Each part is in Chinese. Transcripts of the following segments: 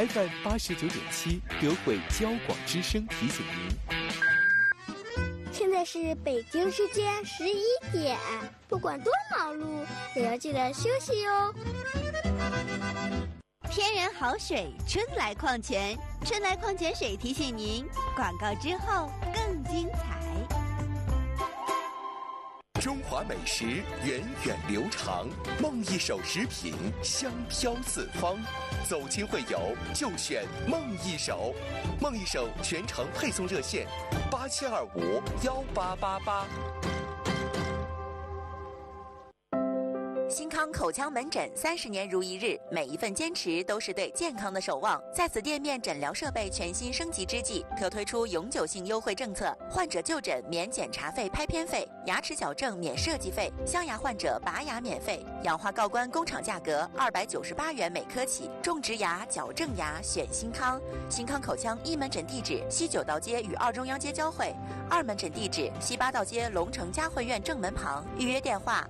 FM89.7德惠交广之声提醒您， 现在是北京时间11点，不管多忙碌，也要记得休息哟。 天然好水，春来矿泉，春来矿泉水提醒您，广告之后更精彩。 中华美食源远流长，梦一手食品香飘四方，走亲会友就选梦一手。梦一手全程配送热线87251888。 新康口腔门诊30年如一日，每一份坚持都是对健康的守望。在此店面诊疗设备全新升级之际，特推出永久性优惠政策：患者就诊免检查费、拍片费，牙齿矫正免设计费，镶牙患者拔牙免费，氧化锆关工厂价格298元每颗起。种植牙、矫正牙选新康。新康口腔一门诊地址西9道街与2中央街交汇，2门诊地址西8道街龙城嘉汇苑正门旁。预约电话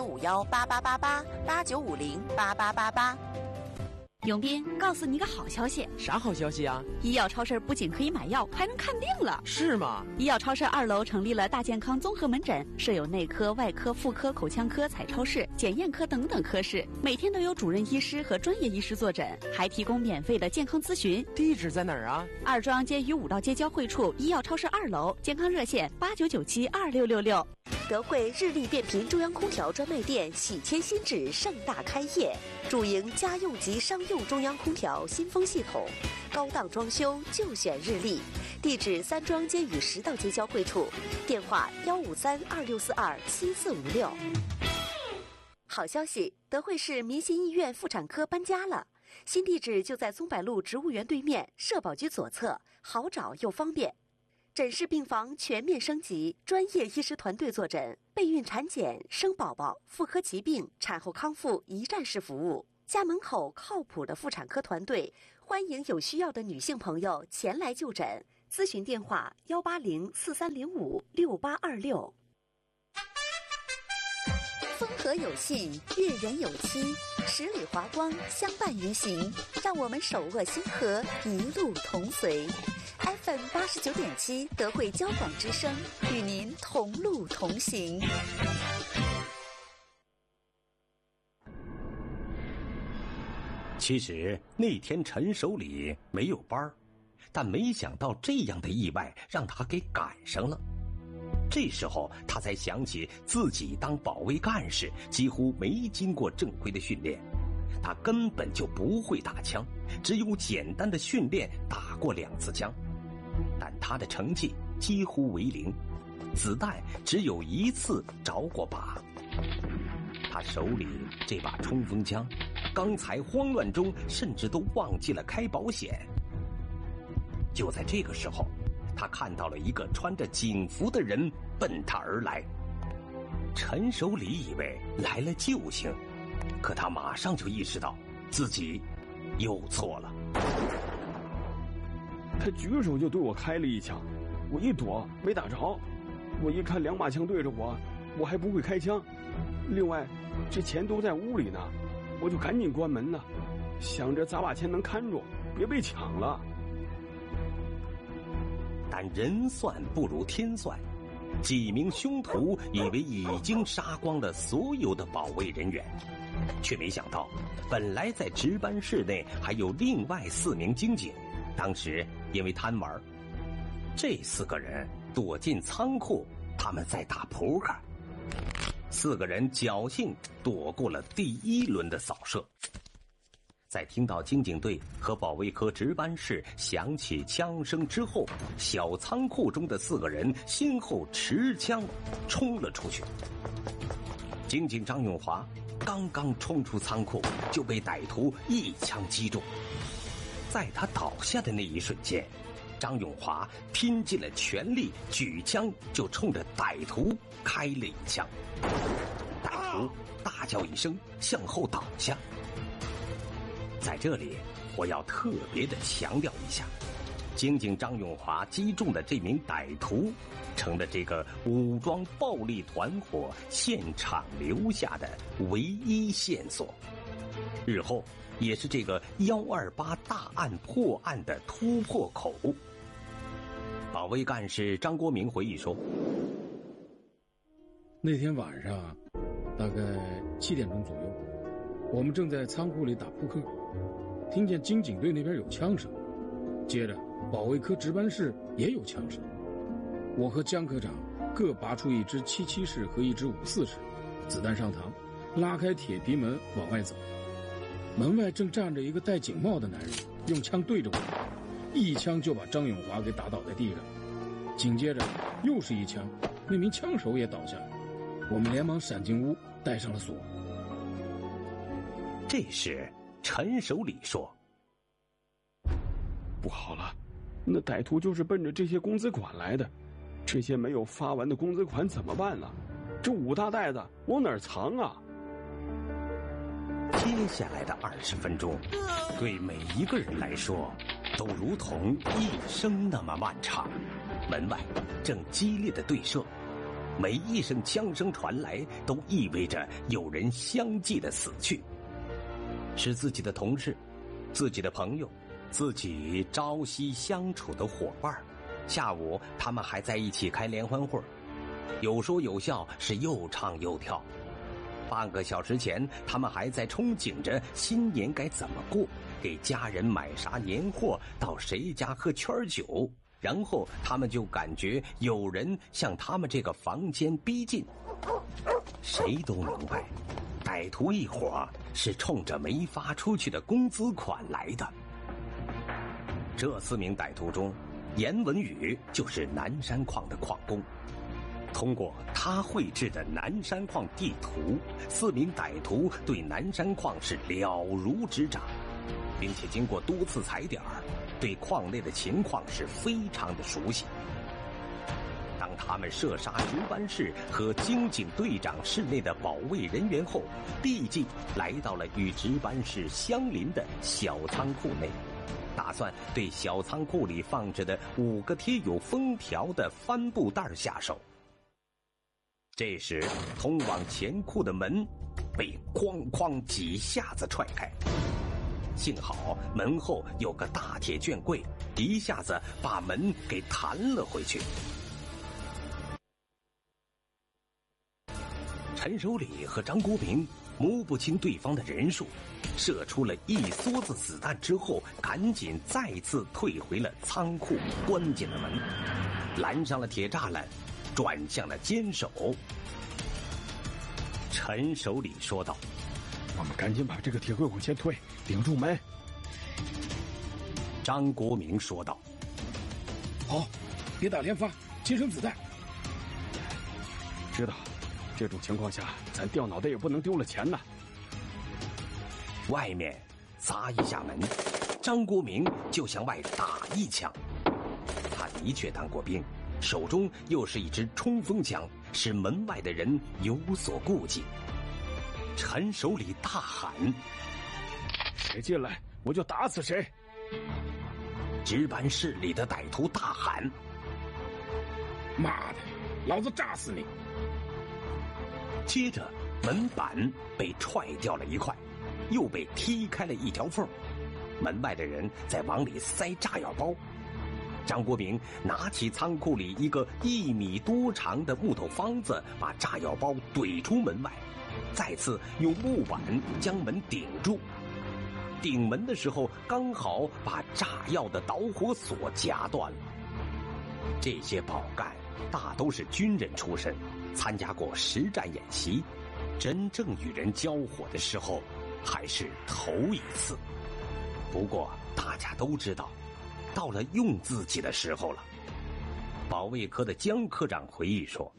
8951888889508888。 永斌，告诉你个好消息。 啥好消息啊？ 医药超市不仅可以买药，还能看病了。 是吗？ 医药超市2楼成立了大健康综合门诊，设有内科、外科、妇科、口腔科、彩超室、检验科等等科室，每天都有主任医师和专业医师坐诊，还提供免费的健康咨询。 地址在哪儿啊 ？2中央街与5道街交汇处，医药超市2楼，健康热线89972666。 德惠日立变频中央空调专卖店喜迁新址盛大开业，主营家用及商用中央空调新风系统，高档装修就选日立。地址3中央街与10道街交汇处，电话15326427456。好消息，德惠市民心医院妇产科搬家了，新地址就在宗柏路植物园对面，社保局左侧，好找又方便。诊室病房全面升级，专业医师团队坐诊，备孕产检、生宝宝、妇科疾病、产后康复一站式服务。家门口靠谱的妇产科团队，欢迎有需要的女性朋友前来就诊。咨询电话18043056826。 风和有信，月圆有期，10里华光相伴于行，让我们手握星河，一路同随。FM89.7德惠交广之声，与您同路同行。 其实那天陈守礼没有班，但没想到这样的意外让他给赶上了。这时候他才想起自己当保卫干事几乎没经过正规的训练，他根本就不会打枪，只有简单的训练打过2次枪，但他的成绩几乎为0，子弹只有1次着过靶。他手里这把冲锋枪，刚才慌乱中甚至都忘记了开保险。就在这个时候，他看到了一个穿着警服的人奔他而来。陈守礼以为来了救星，可他马上就意识到自己又错了。 他举手就对我开了一枪，我一躲没打着。我一看2把枪对着我还不会开枪。另外，这钱都在屋里呢，我就赶紧关门呢，想着咋把钱能看住，别被抢了。 但人算不如天算，几名凶徒以为已经杀光了所有的保卫人员，却没想到本来在值班室内还有另外4名警警，当时因为贪玩，这4个人躲进仓库，他们在打扑克。4个人侥幸躲过了第1轮的扫射。在听到警警队和保卫科值班室响起枪声之后，小仓库中的4个人先后持枪冲了出去。警警张永华刚刚冲出仓库，就被歹徒一枪击中。在他倒下的那一瞬间，张永华拼尽了全力，举枪就冲着歹徒开了一枪。歹徒大叫一声，向后倒下。在这里，我要特别的强调一下，警警张永华击中的这名歹徒，成了这个武装暴力团伙现场留下的唯一线索。日后也是这个128大案破案的突破口。保卫干事张国明回忆说， 那天晚上大概7点钟左右，我们正在仓库里打扑克，听见经警队那边有枪声，接着保卫科值班室也有枪声。我和江科长各拔出一支77式和一支54式，子弹上膛，拉开铁皮门往外走。门外正站着一个戴警帽的男人，用枪对着我，一枪就把张永华给打倒在地上。紧接着又是一枪，那名枪手也倒下了。我们连忙闪进屋，带上了锁。 这时陈守礼说， 不好了，那歹徒就是奔着这些工资款来的，这些没有发完的工资款怎么办呢？这5大袋子往哪儿藏啊？ 接下来的20分钟对每一个人来说都如同一生那么漫长。门外正激烈的对射，每一声枪声传来都意味着有人相继的死去，是自己的同事，自己的朋友，自己朝夕相处的伙伴。下午他们还在一起开联欢会，有说有笑，是又唱又跳。半个小时前他们还在憧憬着新年该怎么过，给家人买啥年货，到谁家喝圈酒，然后他们就感觉有人向他们这个房间逼近。谁都明白，歹徒一伙是冲着没发出去的工资款来的。这4名歹徒中，严文宇就是南山矿的矿工。通过他绘制的南山矿地图，4名歹徒对南山矿是了如指掌，并且经过多次踩点，对矿内的情况是非常的熟悉。当他们射杀值班室和经警队长室内的保卫人员后，立即来到了与值班室相邻的小仓库内，打算对小仓库里放着的5个贴有封条的帆布袋下手。这时通往前库的门被哐哐几下子踹开，幸好门后有个大铁卷柜，一下子把门给弹了回去。陈守礼和张国明摸不清对方的人数，射出了一梭子子弹之后，赶紧再次退回了仓库，关紧了门，拦上了铁栅栏，转向了坚守。陈守礼说道， 我们赶紧把这个铁柜往前推，顶住门。 张国明说道， 好，别打连发，节省子弹。 知道，这种情况下咱掉脑袋也不能丢了钱呐。 外面砸一下门，张国明就向外打一枪。他的确当过兵，手中又是一支冲锋枪，使门外的人有所顾忌。陈守礼大喊， 谁进来我就打死谁。 值班室里的歹徒大喊， 妈的，老子炸死你。 接着门板被踹掉了一块，又被踢开了一条缝，门外的人在往里塞炸药包。张国明拿起仓库里一个1米多长的木头方子，把炸药包怼出门外，再次用木板将门顶住。顶门的时候，刚好把炸药的导火索夹断了。这些保干大都是军人出身，参加过实战演习，真正与人交火的时候还是头一次。不过大家都知道，到了用自己的时候了。保卫科的江科长回忆说，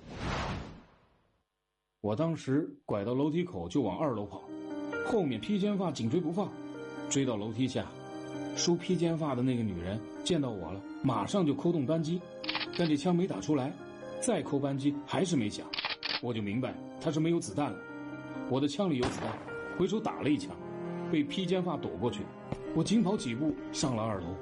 我当时拐到楼梯口就往2楼跑，后面披肩发紧追不放，追到楼梯下，梳披肩发的那个女人见到我了，马上就扣动扳机，但这枪没打出来，再扣扳机还是没响，我就明白她是没有子弹了。我的枪里有子弹，回手打了一枪，被披肩发躲过去，我紧跑几步上了2楼。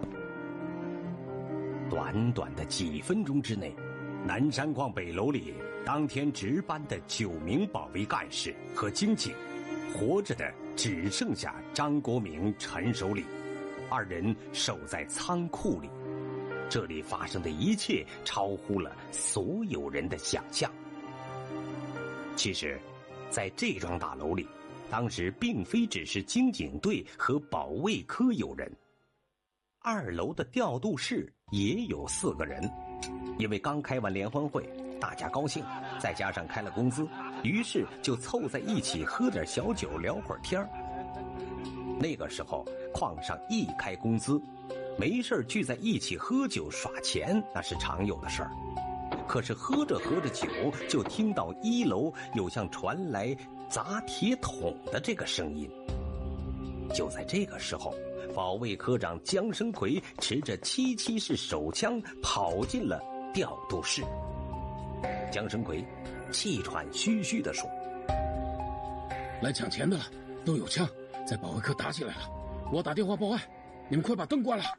短短的几分钟之内，南山矿北楼里当天值班的9名保卫干事和经警活着的只剩下张国明、陈守礼，二人守在仓库里。这里发生的一切超乎了所有人的想象。其实，在这幢大楼里，当时并非只是经警队和保卫科有人，2楼的调度室也有4个人。因为刚开完联欢会，大家高兴，再加上开了工资，于是就凑在一起喝点小酒，聊会儿天儿。那个时候，矿上一开工资，没事聚在一起喝酒耍钱，那是常有的事儿。可是喝着喝着酒，就听到1楼有像传来砸铁桶的这个声音。就在这个时候，保卫科长姜生奎持着77式手枪跑进了调度室。姜生奎气喘吁吁地说：“ 来抢钱的了，都有枪，在保卫科打起来了。我打电话报案，你们快把灯关了。”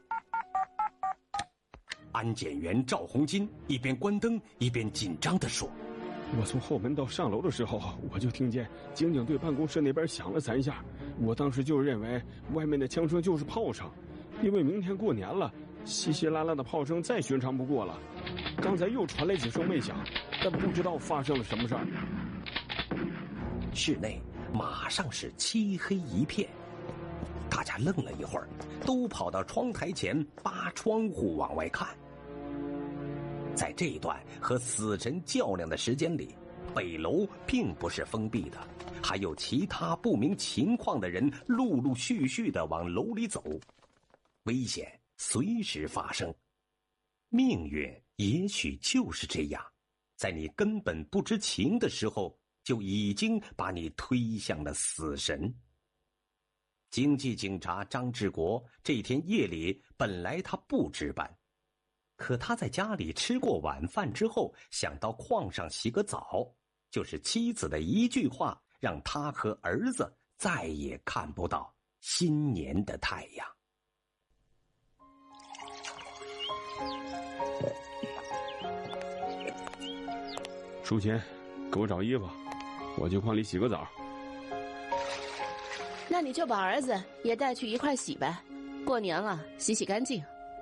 安检员赵红金一边关灯一边紧张地说：“ 我从后门到上楼的时候，我就听见警警队办公室那边响了3下。我当时就认为外面的枪声就是炮声，因为明天过年了，稀稀拉拉的炮声再寻常不过了。刚才又传来几声闷响，但不知道发生了什么事儿。” 室内马上是漆黑一片，大家愣了一会儿，都跑到窗台前扒窗户往外看。在这段和死神较量的时间里，北楼并不是封闭的，还有其他不明情况的人陆陆续续地往楼里走，危险随时发生。命运也许就是这样，在你根本不知情的时候，就已经把你推向了死神。经济警察张志国这天夜里本来他不值班，可他在家里吃过晚饭之后，想到矿上洗个澡，就是妻子的一句话，让他和儿子再也看不到新年的太阳。 淑琴，给我找衣服，我去矿里洗个澡。 那你就把儿子也带去一块洗呗，过年了，洗洗干净。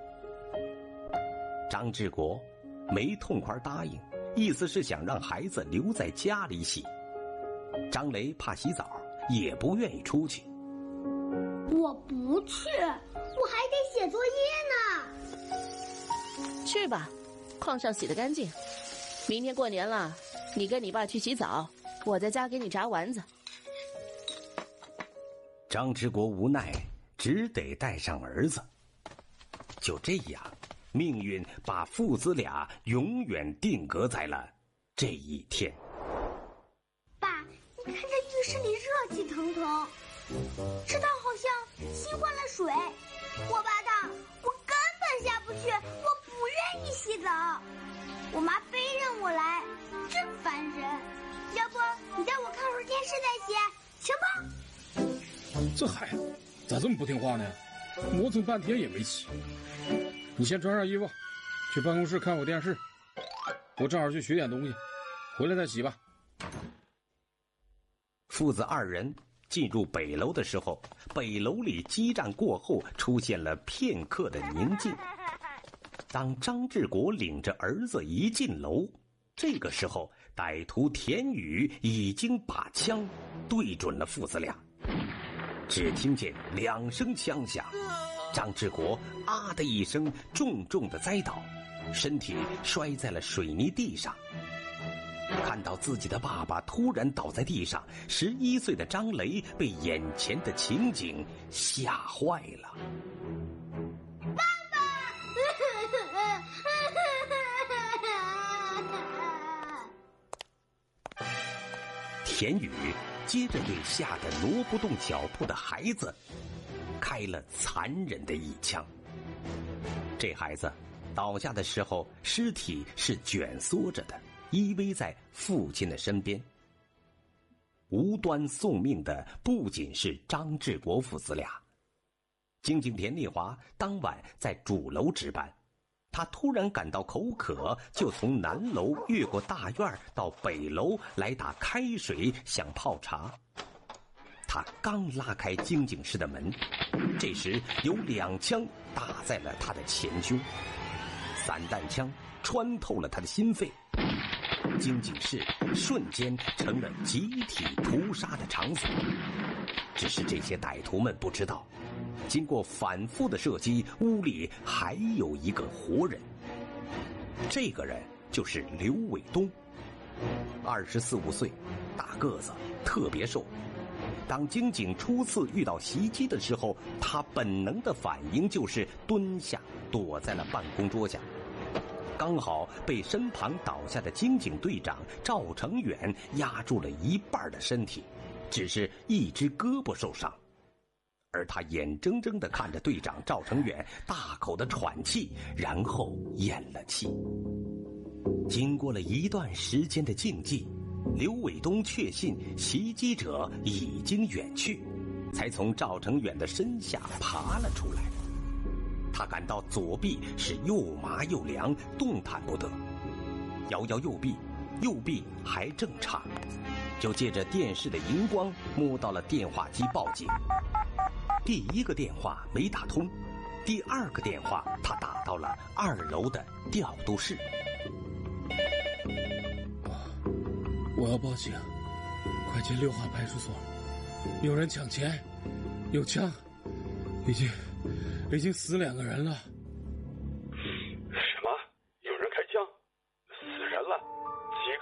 张志国没痛快答应，意思是想让孩子留在家里洗。张雷怕洗澡，也不愿意出去。 我不去，我还得写作业呢。 去吧，矿上洗得干净。明天过年了，你跟你爸去洗澡，我在家给你炸丸子。 张志国无奈，只得带上儿子。就这样，命运把父子俩永远定格在了这一天。 爸，你看这浴室里热气腾腾，池塘好像新换了水。我爸大，我根本下不去，我不愿意洗澡。我妈非让我来，真烦人。要不你带我看会儿电视再洗，行吗？ 这孩子咋这么不听话呢？磨蹭半天也没洗。你先穿上衣服，去办公室看会电视。我正好去取点东西，回来再洗吧。 父子二人进入北楼的时候，北楼里激战过后出现了片刻的宁静。当张志国领着儿子一进楼，这个时候歹徒田宇已经把枪对准了父子俩。只听见2声枪响，张志国啊的一声重重的栽倒，身体摔在了水泥地上。看到自己的爸爸突然倒在地上，11岁的张雷被眼前的情景吓坏了。 爸爸！ 田宇接着对吓得挪不动脚步的孩子开了残忍的一枪。这孩子倒下的时候，尸体是蜷缩着的，依偎在父亲的身边。无端送命的不仅是张志国父子俩，经警田丽华当晚在主楼值班，他突然感到口渴，就从南楼越过大院到北楼来打开水想泡茶。 他刚拉开经警室的门，这时有2枪打在了他的前胸，散弹枪穿透了他的心肺，经警室瞬间成了集体屠杀的场所。只是这些歹徒们不知道，经过反复的射击，屋里还有一个活人。这个人就是刘伟东，24、25岁，大个子，特别瘦。当经警初次遇到袭击的时候，他本能的反应就是蹲下，躲在了办公桌下，刚好被身旁倒下的经警队长赵成远压住了一半的身体，只是一只胳膊受伤。而他眼睁睁地看着队长赵成远大口的喘气，然后咽了气。经过了一段时间的静寂，刘伟东确信袭击者已经远去，才从赵成远的身下爬了出来。他感到左臂是又麻又凉，动弹不得，摇摇右臂，右臂还正常，就借着电视的荧光摸到了电话机报警。第1个电话没打通，第2个电话他打到了2楼的调度室。 我要报警，快进6号派出所，有人抢钱，有枪，已经死2个人了。 什么？有人开枪？死人了？几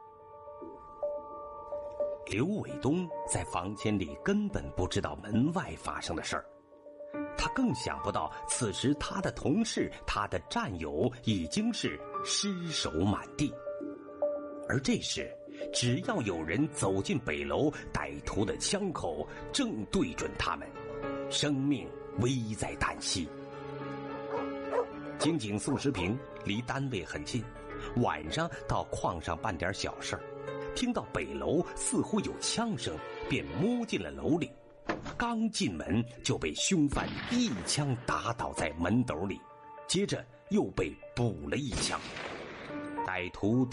个？ 刘伟东在房间里根本不知道门外发生的事儿，他更想不到此时他的同事、他的战友已经是尸首满地。而这时，只要有人走进北楼，歹徒的枪口正对准他们，生命危在旦夕。经警宋时平离单位很近，晚上到矿上办点小事儿，听到北楼似乎有枪声，便摸进了楼里。刚进门就被凶犯一枪打倒在门斗里，接着又被补了1枪。歹徒